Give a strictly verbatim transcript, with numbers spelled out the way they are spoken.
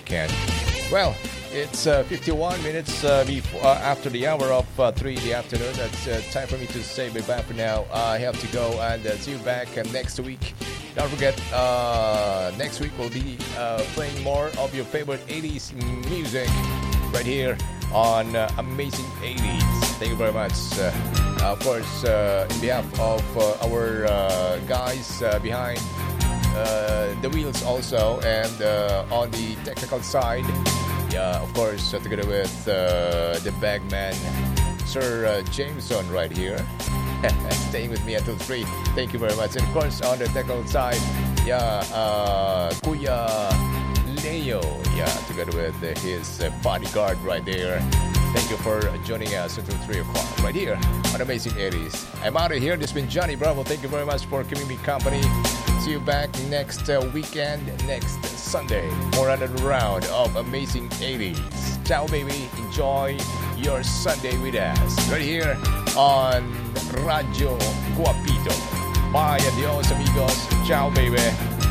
weekend. Well, it's uh, fifty-one minutes uh, before, uh, after the hour of uh, three in the afternoon. That's uh, time for me to say bye-bye for now. I have to go and uh, see you back uh, next week. Don't forget, uh, next week we'll be uh, playing more of your favorite eighties music right here on uh, Amazing eighties. Thank you very much. Uh, of course, uh, in behalf of uh, our uh, guys uh, behind uh, the wheels also, and uh, on the technical side, yeah, of course, uh, together with uh, the bagman, Sir uh, Jameson right here. Staying with me until three. Thank you very much. And of course, on the technical side, yeah, uh, Kuya Leo, yeah, together with uh, his uh, bodyguard right there. Thank you for joining us until three o'clock right here on Amazing eighties. I'm out of here. This has been Johnny Bravo. Thank you very much for keeping me company. See you back next uh, weekend, next Sunday. More another round of Amazing eighties. Ciao, baby. Enjoy your Sunday with us right here on Radio Guapito. Bye, adios, amigos. Ciao, baby.